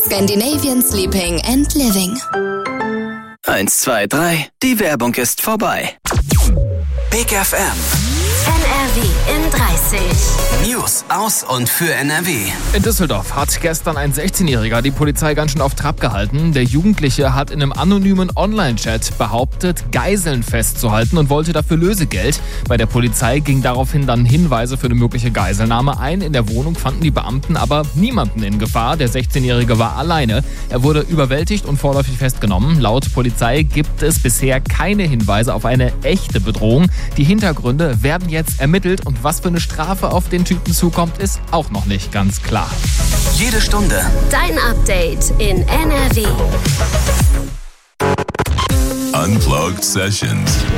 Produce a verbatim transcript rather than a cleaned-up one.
Scandinavian Sleeping and Living. Eins, zwei, drei, die Werbung ist vorbei. Big F M. N R W in dreißig. News aus und für N R W. In Düsseldorf hat gestern ein sechzehnjähriger die Polizei ganz schön auf Trab gehalten. Der Jugendliche hat in einem anonymen Online-Chat behauptet, Geiseln festzuhalten und wollte dafür Lösegeld. Bei der Polizei gingen daraufhin dann Hinweise für eine mögliche Geiselnahme ein. In der Wohnung fanden die Beamten aber niemanden in Gefahr. Der sechzehnjährige war alleine. Er wurde überwältigt und vorläufig festgenommen. Laut Polizei gibt es bisher keine Hinweise auf eine echte Bedrohung. Die Hintergründe werden jetzt ermittelt und was für eine Strafe auf den Typen zukommt, ist auch noch nicht ganz klar. Jede Stunde Dein Update in N R W. Unplugged Sessions.